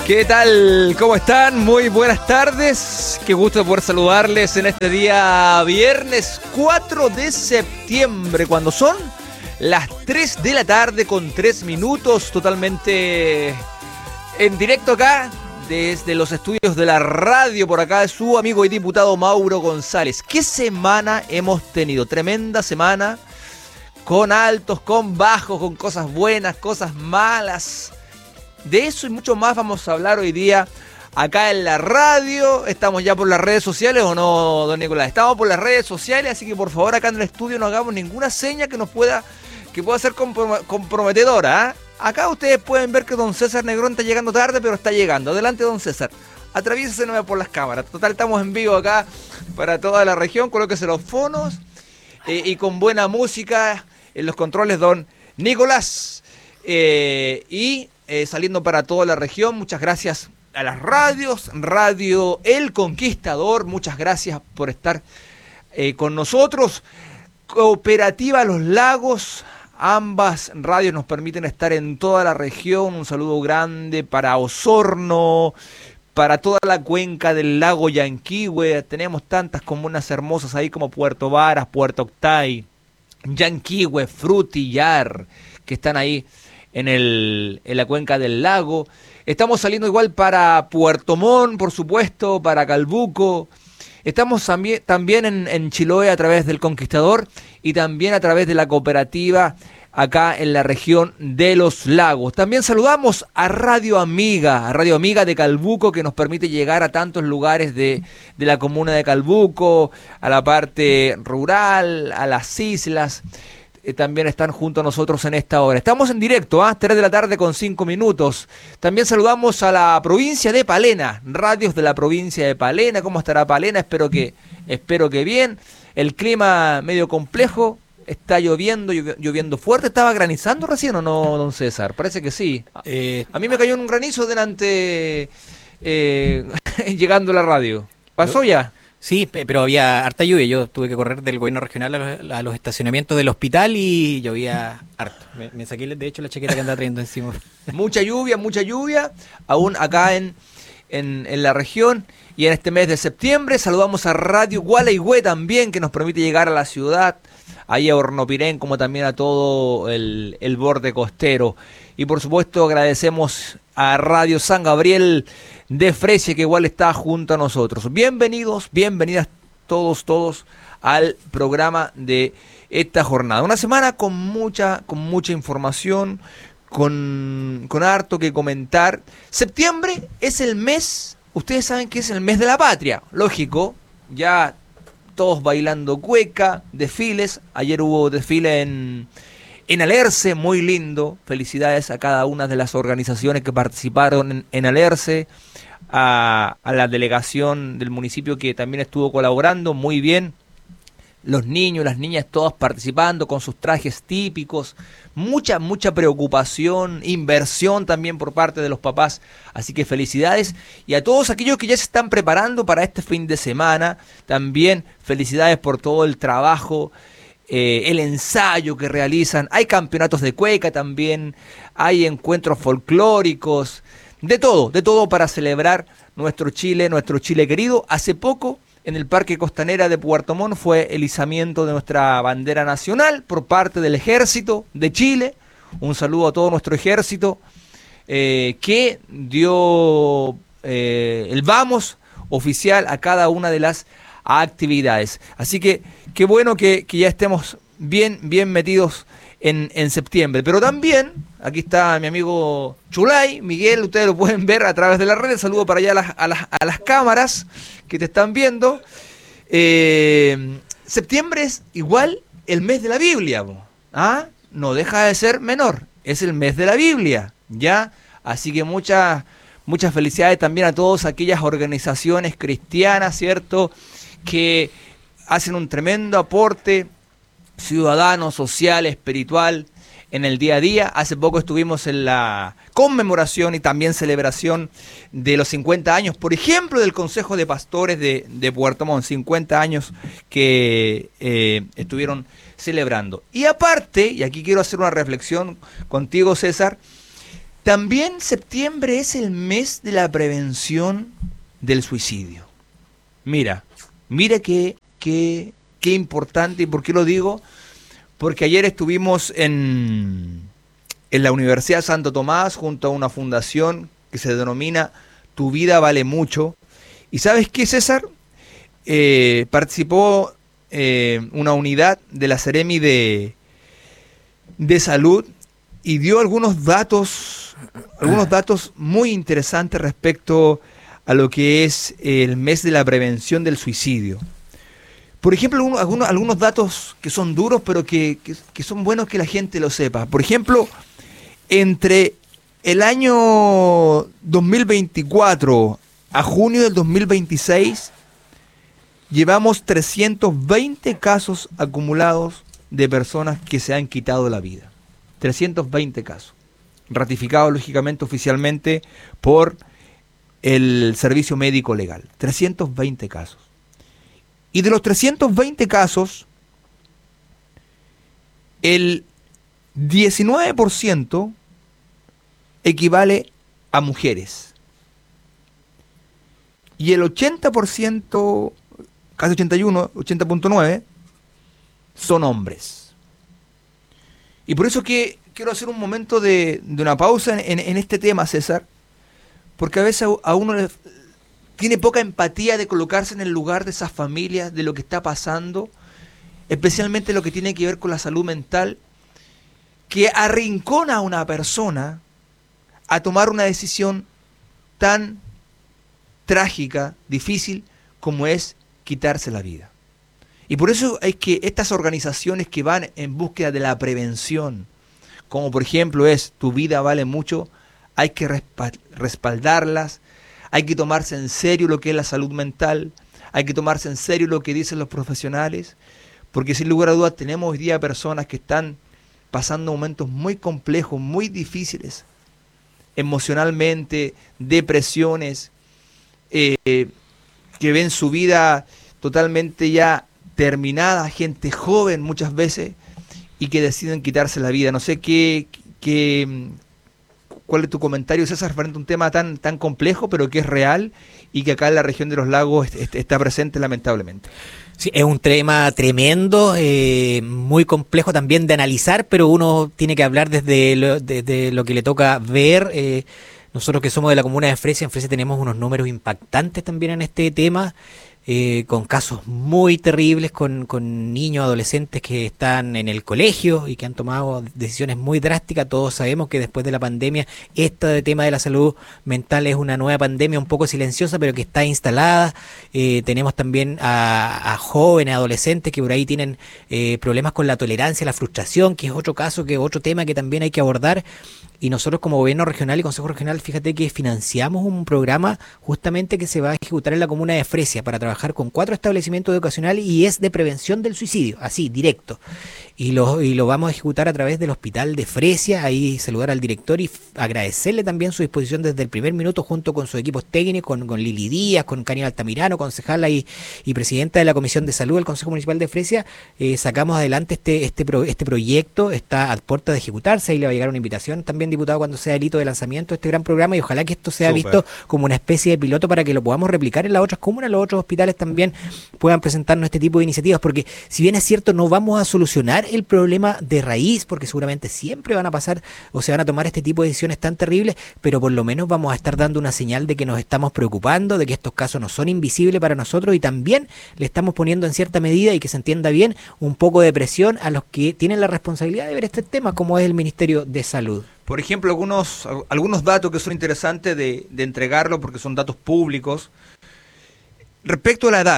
¿Qué tal? ¿Cómo están? Muy buenas tardes. Qué gusto poder saludarles en este día viernes 4 de septiembre, cuando son las 3 de la tarde con 3 minutos, totalmente en directo acá, desde los estudios de la radio, por acá de su amigo y diputado Mauro González. ¿Qué semana hemos tenido? Tremenda semana, con altos, con bajos, con cosas buenas, cosas malas. De eso y mucho más vamos a hablar hoy día acá en la radio. ¿Estamos ya por las redes sociales o no, don Nicolás? Estamos por las redes sociales, así que por favor acá en el estudio no hagamos ninguna seña que pueda ser comprometedora, ¿eh? Acá ustedes pueden ver que don César Negrón está llegando tarde, pero está llegando. Adelante, don César. Atraviésese por las cámaras. Total, estamos en vivo acá para toda la región. Colóquese los fonos y con buena música en los controles, don Nicolás. Saliendo para toda la región, muchas gracias a las radios, Radio El Conquistador, muchas gracias por estar con nosotros. Cooperativa Los Lagos, ambas radios nos permiten estar en toda la región. Un saludo grande para Osorno, para toda la cuenca del lago Yanquihue. Tenemos tantas comunas hermosas ahí como Puerto Varas, Puerto Octay, Yanquihue, Frutillar, que están ahí en la cuenca del lago. Estamos saliendo igual para Puerto Montt, por supuesto, para Calbuco. Estamos también en Chiloé a través del Conquistador y también a través de la cooperativa acá en la región de los lagos. También saludamos a Radio Amiga de Calbuco, que nos permite llegar a tantos lugares de la comuna de Calbuco, a la parte rural, a las islas. También están junto a nosotros en esta hora. Estamos en directo, 3 de la tarde con 5 minutos. También saludamos a la provincia de Palena, radios de la provincia de Palena. ¿Cómo estará Palena? Espero que bien. El clima medio complejo, está lloviendo fuerte. ¿Estaba granizando recién o no, don César? Parece que sí. A mí me cayó un granizo delante llegando a la radio. ¿Pasó ya? Sí, pero había harta lluvia. Yo tuve que correr del gobierno regional a los estacionamientos del hospital y llovía harto. Me saqué, de hecho, la chaqueta que andaba trayendo encima. Mucha lluvia, aún acá en la región. Y en este mes de septiembre saludamos a Radio Gualeguay también, que nos permite llegar a la ciudad, ahí a Hornopirén, como también a todo el borde costero. Y por supuesto agradecemos a Radio San Gabriel de Fresia, que igual está junto a nosotros. Bienvenidas todos al programa de esta jornada. Una semana con mucha información, con harto que comentar. Septiembre es el mes, ustedes saben que es el mes de la patria, lógico, ya todos bailando cueca, desfiles. Ayer hubo desfile en Alerce, muy lindo. Felicidades a cada una de las organizaciones que participaron en Alerce, a la delegación del municipio que también estuvo colaborando, muy bien. Los niños, las niñas, todos participando con sus trajes típicos. Mucha preocupación, inversión también por parte de los papás. Así que felicidades. Y a todos aquellos que ya se están preparando para este fin de semana, también felicidades por todo el trabajo, el ensayo que realizan. Hay campeonatos de cueca también, hay encuentros folclóricos, de todo para celebrar nuestro Chile querido. Hace poco, en el Parque Costanera de Puerto Montt, fue el izamiento de nuestra bandera nacional por parte del Ejército de Chile. Un saludo a todo nuestro ejército, que dio el vamos oficial a cada una de las actividades. Así que qué bueno que ya estemos bien metidos en septiembre. Pero también, aquí está mi amigo Chulay, Miguel, ustedes lo pueden ver a través de las redes. Saludo para allá a las cámaras que te están viendo. Septiembre es igual el mes de la Biblia, no deja de ser menor, es el mes de la Biblia, ¿ya? Así que muchas felicidades también a todas aquellas organizaciones cristianas, ¿cierto?, que hacen un tremendo aporte ciudadano, social, espiritual en el día a día. Hace poco estuvimos en la conmemoración y también celebración de los 50 años, por ejemplo, del Consejo de Pastores de Puerto Montt, 50 años que estuvieron celebrando. Y aparte, y aquí quiero hacer una reflexión contigo, César, También septiembre es el mes de la prevención del suicidio. Mira qué importante. ¿Y por qué lo digo? Porque ayer estuvimos en la Universidad Santo Tomás junto a una fundación que se denomina Tu Vida Vale Mucho. ¿Y sabes qué, César? Participó una unidad de la Seremi de Salud y dio algunos datos muy interesantes respecto a lo que es el mes de la prevención del suicidio. Por ejemplo, algunos datos que son duros, pero que son buenos que la gente lo sepa. Por ejemplo, entre el año 2024 a junio del 2026, llevamos 320 casos acumulados de personas que se han quitado la vida. 320 casos. Ratificados, lógicamente, oficialmente por el Servicio Médico Legal. 320 casos. Y de los 320 casos, el 19% equivale a mujeres. Y el 80%, casi 81, 80.9, son hombres. Y por eso que quiero hacer un momento de una pausa en este tema, César, porque a veces a uno tiene poca empatía de colocarse en el lugar de esas familias, de lo que está pasando, especialmente lo que tiene que ver con la salud mental, que arrincona a una persona a tomar una decisión tan trágica, difícil, como es quitarse la vida. Y por eso es que estas organizaciones que van en búsqueda de la prevención, como por ejemplo es Tu Vida Vale Mucho, hay que respaldarlas, hay que tomarse en serio lo que es la salud mental, hay que tomarse en serio lo que dicen los profesionales, porque sin lugar a dudas tenemos hoy día personas que están pasando momentos muy complejos, muy difíciles, emocionalmente, depresiones, que ven su vida totalmente ya terminada, gente joven muchas veces, y que deciden quitarse la vida. No sé cuál es tu comentario, César, frente a un tema tan complejo, pero que es real y que acá en la región de los lagos está presente lamentablemente. Sí, es un tema tremendo, muy complejo también de analizar, pero uno tiene que hablar desde lo que le toca ver. Nosotros que somos de la comuna de Fresia, en Fresia tenemos unos números impactantes también en este tema, con casos muy terribles, con niños, adolescentes que están en el colegio y que han tomado decisiones muy drásticas. Todos sabemos que después de la pandemia, este tema de la salud mental es una nueva pandemia un poco silenciosa, pero que está instalada. Tenemos también a jóvenes, adolescentes que por ahí tienen problemas con la tolerancia, la frustración, que es otro caso, que es otro tema que también hay que abordar. Y nosotros como gobierno regional y consejo regional, fíjate que financiamos un programa justamente que se va a ejecutar en la comuna de Fresia para trabajar con 4 establecimientos educacionales y es de prevención del suicidio, así, directo. Y lo vamos a ejecutar a través del hospital de Fresia. Ahí saludar al director y agradecerle también su disposición desde el primer minuto junto con sus equipos técnicos, con Lili Díaz, con Karina Altamirano, concejala y presidenta de la Comisión de Salud del Consejo Municipal de Fresia. Sacamos adelante este proyecto, está a puerta de ejecutarse. Ahí le va a llegar una invitación también, diputado, cuando sea el hito de lanzamiento de este gran programa, y ojalá que esto sea visto como una especie de piloto para que lo podamos replicar en las otras comunas, los otros hospitales también puedan presentarnos este tipo de iniciativas, porque si bien es cierto no vamos a solucionar el problema de raíz, porque seguramente siempre van a pasar o se van a tomar este tipo de decisiones tan terribles, pero por lo menos vamos a estar dando una señal de que nos estamos preocupando, de que estos casos no son invisibles para nosotros, y también le estamos poniendo en cierta medida, y que se entienda bien, un poco de presión a los que tienen la responsabilidad de ver este tema, como es el Ministerio de Salud. Por ejemplo, algunos datos que son interesantes de entregarlo porque son datos públicos. Respecto a la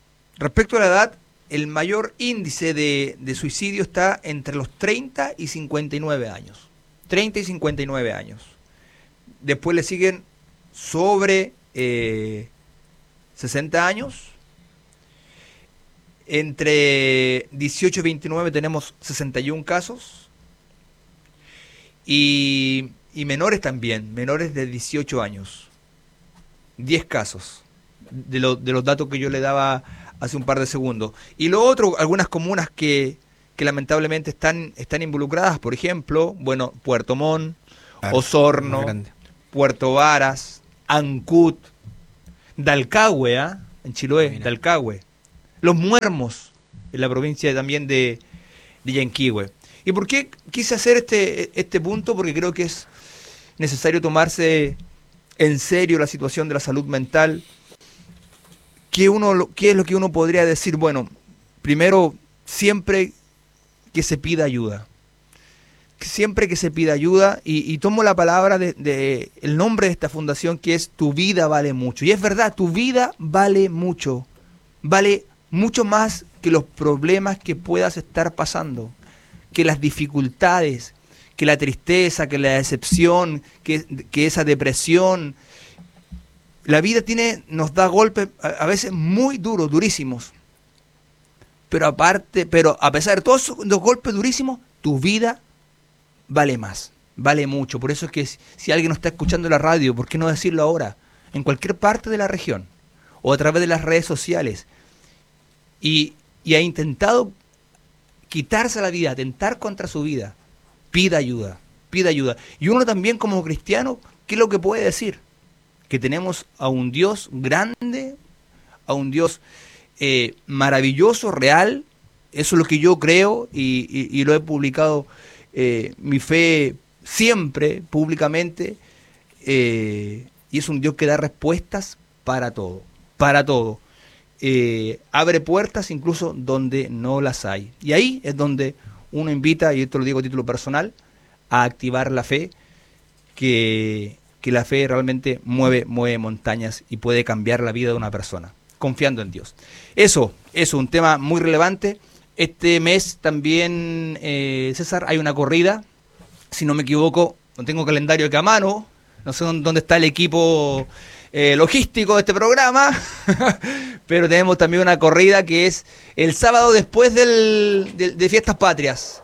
edad, el mayor índice de suicidio está entre los 30 y 59 años. 30 y 59 años. Después le siguen sobre 60 años. Entre 18 y 29 tenemos 61 casos. Y menores también, menores de 18 años. 10 casos de los datos que yo le daba hace un par de segundos. Y lo otro, algunas comunas que lamentablemente están involucradas, por ejemplo, Puerto Montt, Claro, Osorno, más grande. Puerto Varas, Ancud, Dalcahue, en Chiloé, Mira. Dalcahue, Los Muermos, en la provincia también de Yanquihue. ¿Y por qué quise hacer este punto? Porque creo que es necesario tomarse en serio la situación de la salud mental. ¿Qué es lo que uno podría decir? Bueno, primero, siempre que se pida ayuda. Siempre que se pida ayuda, y tomo la palabra de el nombre de esta fundación, que es Tu Vida Vale Mucho. Y es verdad, tu vida vale mucho. Vale mucho más que los problemas que puedas estar pasando, que las dificultades, que la tristeza, que la decepción, que esa depresión. La vida nos da golpes a veces muy duros, durísimos. Pero a pesar de todos los golpes durísimos, tu vida vale más, vale mucho. Por eso es que si alguien nos está escuchando en la radio, ¿por qué no decirlo ahora? En cualquier parte de la región, o a través de las redes sociales, y ha intentado quitarse la vida, atentar contra su vida, pida ayuda, pida ayuda. Y uno también como cristiano, ¿qué es lo que puede decir? Que tenemos a un Dios grande, a un Dios maravilloso, real. Eso es lo que yo creo, y lo he publicado, mi fe siempre, públicamente, y es un Dios que da respuestas para todo, para todo. Abre puertas incluso donde no las hay. Y ahí es donde uno invita, y esto lo digo a título personal, a activar la fe, que la fe realmente mueve montañas y puede cambiar la vida de una persona, confiando en Dios. Eso es un tema muy relevante. Este mes también, César, hay una corrida, si no me equivoco, no tengo calendario aquí a mano, no sé dónde está el equipo logístico de este programa, pero tenemos también una corrida que es el sábado después de Fiestas Patrias,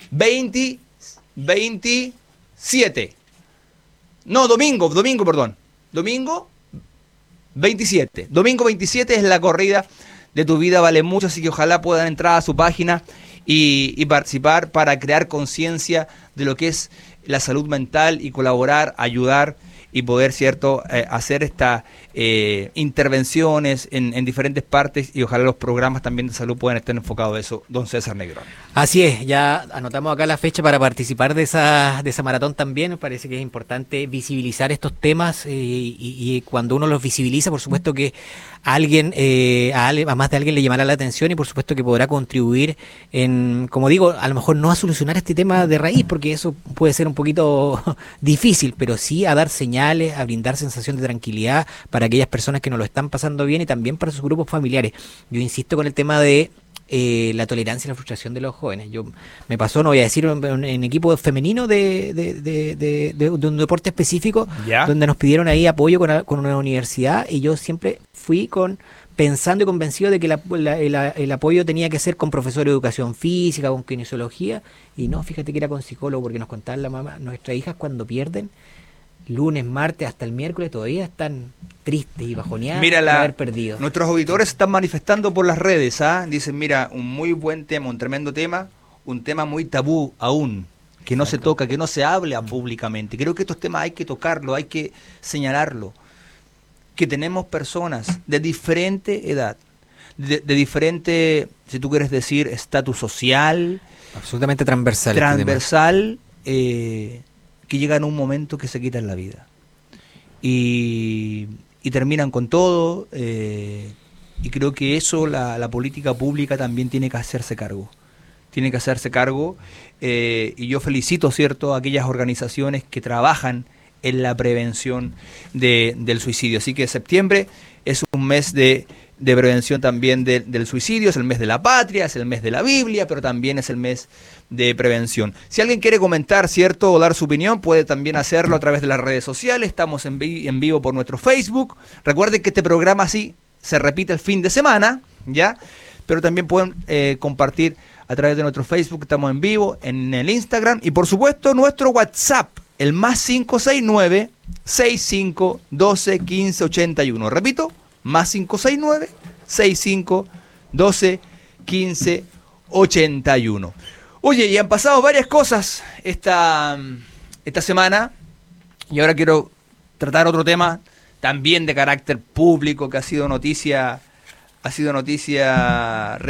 27. No, domingo, perdón. Domingo 27. Domingo 27 es la corrida de Tu Vida Vale Mucho, así que ojalá puedan entrar a su página y participar para crear conciencia de lo que es la salud mental y colaborar, ayudar y poder, ¿cierto?, hacer estas intervenciones en diferentes partes, y ojalá los programas también de salud puedan estar enfocados a eso, don César Negrón. Así es, ya anotamos acá la fecha para participar de esa maratón también. Me parece que es importante visibilizar estos temas, y cuando uno los visibiliza, por supuesto que a más de alguien le llamará la atención, y por supuesto que podrá contribuir en, como digo, a lo mejor no a solucionar este tema de raíz, porque eso puede ser un poquito difícil, pero sí a dar señales, a brindar sensación de tranquilidad para aquellas personas que no lo están pasando bien, y también para sus grupos familiares. Yo insisto con el tema de la tolerancia y la frustración de los jóvenes. Me pasó, no voy a decir, en equipo femenino de un deporte específico, ¿Ya? donde nos pidieron ahí apoyo con una universidad, y yo siempre fui pensando y convencido de que el apoyo tenía que ser con profesor de educación física, con kinesiología, y no, fíjate que era con psicólogo, porque nos contaban la mamá, nuestras hijas cuando pierden, lunes, martes, hasta el miércoles, todavía están tristes y bajoneadas por haber perdido. Nuestros auditores se están manifestando por las redes, Dicen, mira, un muy buen tema, un tremendo tema, un tema muy tabú aún, que no se toca, que no se habla públicamente. Creo que estos temas hay que tocarlo, hay que señalarlo. Que tenemos personas de diferente edad, de diferente, si tú quieres decir, estatus social. Absolutamente transversal. Transversal, que llegan a un momento que se quitan la vida. Y terminan con todo, y creo que eso la política pública también tiene que hacerse cargo. Tiene que hacerse cargo, y yo felicito, ¿cierto?, a aquellas organizaciones que trabajan en la prevención del suicidio. Así que septiembre es un mes de prevención también del suicidio, es el mes de la patria, es el mes de la Biblia, pero también es el mes de prevención. Si alguien quiere comentar, ¿cierto?, o dar su opinión, puede también hacerlo a través de las redes sociales. Estamos en vivo por nuestro Facebook. Recuerden que este programa sí se repite el fin de semana, ¿ya? Pero también pueden compartir a través de nuestro Facebook, estamos en vivo, en el Instagram, y por supuesto nuestro WhatsApp, el más 569-6512-1581. Repito, más 569-6512-1581. Oye, y han pasado varias cosas esta semana. Y ahora quiero tratar otro tema también de carácter público que ha sido noticia